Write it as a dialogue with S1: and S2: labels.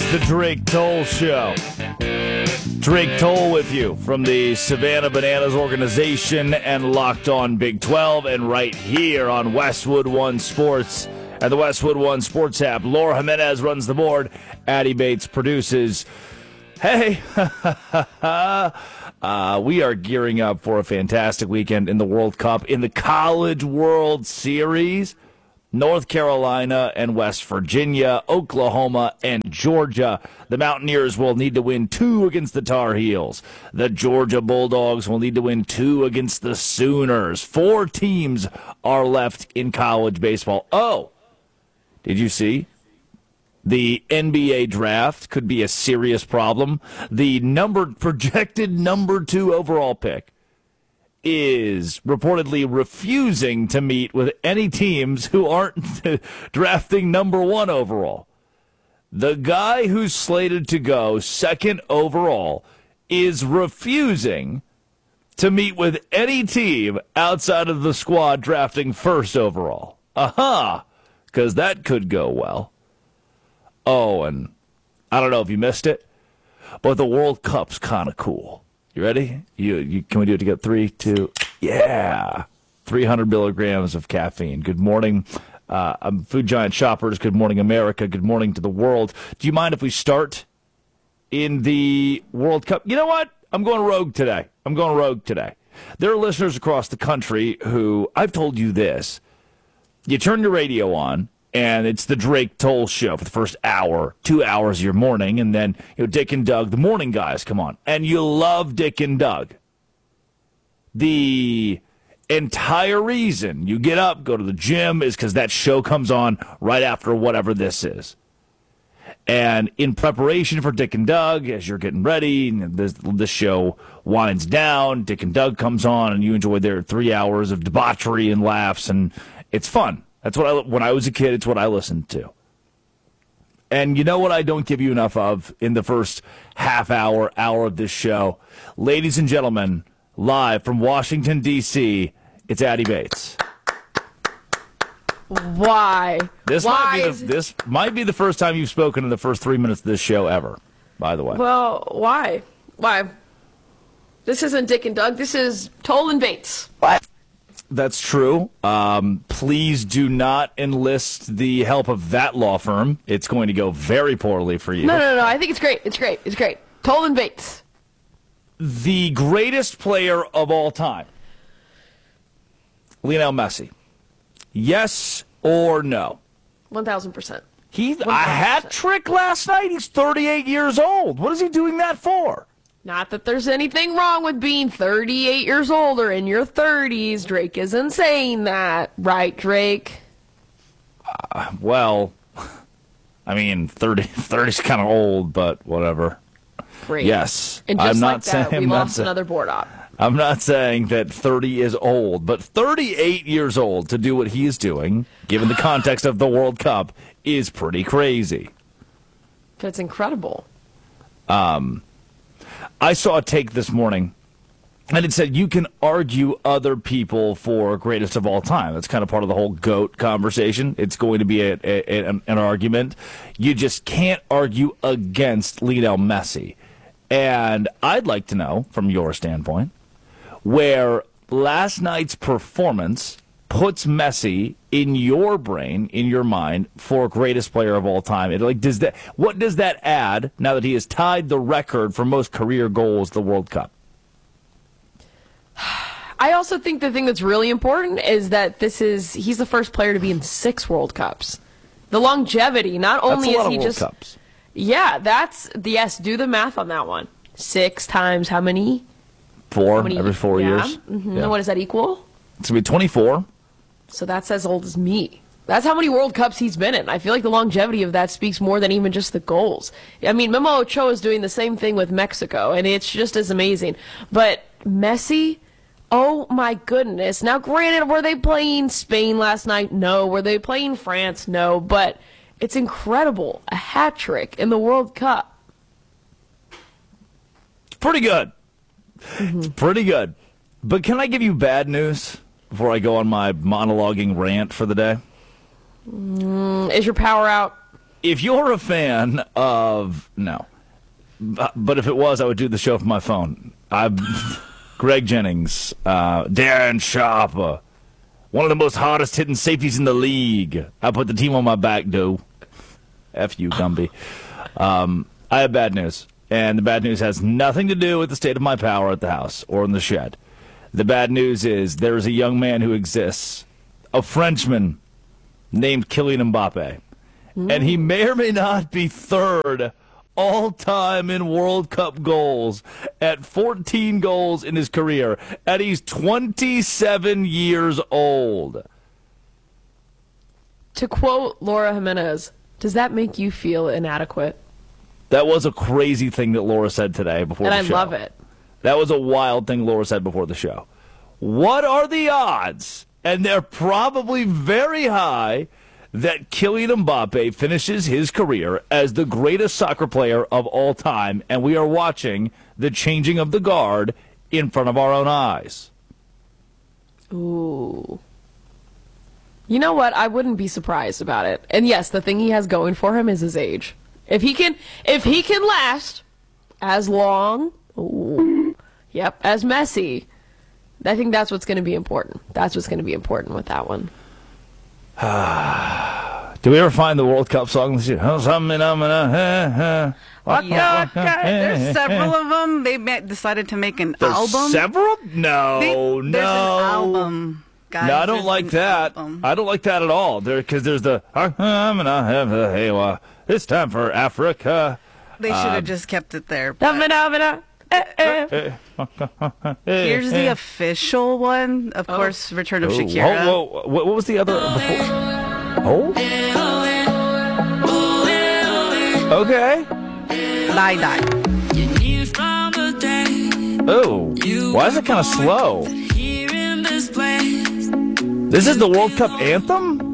S1: the Drake Toll Show. Drake Toll with you from the Savannah Bananas organization and Locked On Big 12, and right here on Westwood One Sports and the Westwood One Sports app. Laura Jimenez runs the board. Addie Bates produces. Hey, we are gearing up for a fantastic weekend in the World Cup, in the College World Series. North Carolina and West Virginia, Oklahoma and Georgia. The Mountaineers will need to win 2 against the Tar Heels. The Georgia Bulldogs will need to win 2 against the Sooners. 4 teams are left in college baseball. Oh, did you see? The NBA draft could be a serious problem. The projected number 2 overall pick is reportedly refusing to meet with any teams who aren't drafting number 1 overall. The guy who's slated to go 2nd overall is refusing to meet with any team outside of the squad drafting 1st overall. Aha! Because that could go well. Oh, and I don't know if you missed it, but the World Cup's kind of cool. You ready? Can we do it together? 3, 2, yeah. 300 milligrams of caffeine. Good morning, Food Giant shoppers. Good morning, America. Good morning to the world. Do you mind if we start in the World Cup? You know what? I'm going rogue today. There are listeners across the country who, I've told you this. You turn your radio on, and it's the Drake Toll Show for the first hour, 2 hours of your morning, and then Dick and Doug, the morning guys, come on. And you love Dick and Doug. The entire reason you get up, go to the gym, is because that show comes on right after whatever this is. And in preparation for Dick and Doug, as you're getting ready, and this show winds down, Dick and Doug comes on, and you enjoy their 3 hours of debauchery and laughs, and it's fun. That's when I was a kid, it's what I listened to. And you know what I don't give you enough of in the first half hour of this show? Ladies and gentlemen, live from Washington, D.C., it's Addie Bates.
S2: Why?
S1: This might be the first time you've spoken in the first 3 minutes of this show ever, by the way.
S2: Well, why? Why? This isn't Dick and Doug. This is Toll and Bates.
S1: What? That's true. Please do not enlist the help of that law firm. It's going to go very poorly for you.
S2: No. I think it's great. It's great. Toll and Bates.
S1: The greatest player of all time, Lionel Messi. Yes or no?
S2: 1,000%.
S1: A hat trick last night. He's 38 years old. What is he doing that for?
S2: Not that there's anything wrong with being 38 years old or in your 30s. Drake isn't saying that. Right, Drake?
S1: Well, I mean, 30's kind of old, but whatever.
S2: Great.
S1: Yes.
S2: And just like that, we lost another board op.
S1: I'm not saying that 30 is old, but 38 years old to do what he is doing, given the context of the World Cup, is pretty crazy.
S2: That's incredible.
S1: I saw a take this morning, and it said you can argue other people for greatest of all time. That's kind of part of the whole GOAT conversation. It's going to be an argument. You just can't argue against Lionel Messi. And I'd like to know, from your standpoint, where last night's performance puts Messi in your brain, in your mind, for greatest player of all time. What does that add now that he has tied the record for most career goals the World Cup?
S2: I also think the thing that's really important is that he's the first player to be in 6 World Cups. The longevity, not only is he just
S1: World Cups.
S2: Yeah, yes, do the math on that one. 6 times how many?
S1: 4 every 4 years.
S2: Mm-hmm. Yeah. What does that equal?
S1: It's going to be 24.
S2: So that's as old as me. That's how many World Cups he's been in. I feel like the longevity of that speaks more than even just the goals. I mean, Memo Ochoa is doing the same thing with Mexico, and it's just as amazing. But Messi, oh my goodness. Now, granted, were they playing Spain last night? No. Were they playing France? No. But it's incredible. A hat trick in the World Cup.
S1: Pretty good. Mm-hmm. It's pretty good. But can I give you bad news before I go on my monologuing rant for the day?
S2: Is your power out?
S1: if you're a fan of but if it was, I would do the show from my phone. Greg Jennings, Darren Sharp, one of the most hardest hitting safeties in the league. I put the team on my back, dude. F you, Gumby. I have bad news, and the bad news has nothing to do with the state of my power at the house or in the shed. The bad news is there is a young man who exists, a Frenchman named Kylian Mbappe, and he may or may not be third all-time in World Cup goals at 14 goals in his career, and he's 27 years old.
S2: To quote Laura Jimenez, does that make you feel inadequate?
S1: That was a crazy thing that Laura said today before the show.
S2: And I love it.
S1: That was a wild thing Laura said before the show. What are the odds, and they're probably very high, that Kylian Mbappe finishes his career as the greatest soccer player of all time, and we are watching the changing of the guard in front of our own eyes?
S2: Ooh. You know what? I wouldn't be surprised about it. And yes, the thing he has going for him is his age. If he can last as long, as Messi, I think that's what's going to be important. That's what's going to be important with that one.
S1: Do we ever find the World Cup song this year?
S3: There's several of them. They decided to make an album.
S1: Several? No.
S3: There's an album. Guys,
S1: No, I don't like that. I don't like that at all. Because there's the it's time for Africa.
S3: They should have just kept it there. Here's the official one. Of course, Return of Shakira.
S1: Whoa. What was the other before? Oh? Okay.
S3: Die.
S1: Oh. Why is it kind of slow? This is the World Cup anthem?